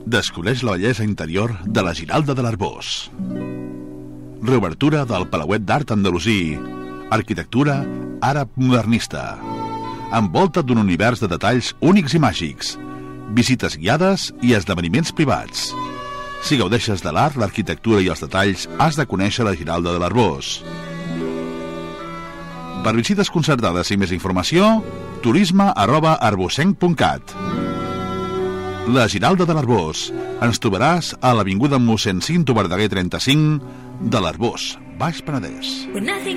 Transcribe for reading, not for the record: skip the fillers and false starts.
Descobreix la bellesa interior de la Giralda de l'Arboç. Reobertura del Palauet d'Art Andalusí. Arquitectura àrab modernista. Envolta't d'un univers de detalls únics i màgics. Visites guiades i esdeveniments privats. Si gaudeixes de l'art, l'arquitectura i els detalls, has de conèixer la Giralda de l'Arboç. Per visites concertades i més informació, turisme@arbocenc.cat. La Giralda de l'Arboç. Ens trobaràs a l'avinguda mossèn Cinto Verdaguer 35 de l'Arboç, Baix Penedès.